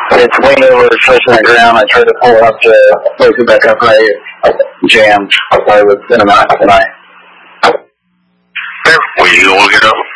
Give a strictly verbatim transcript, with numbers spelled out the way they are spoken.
It's way over, touching the ground. I tried to pull it up to close it back up. I jammed. I was in a mess tonight. Were you going to look it up?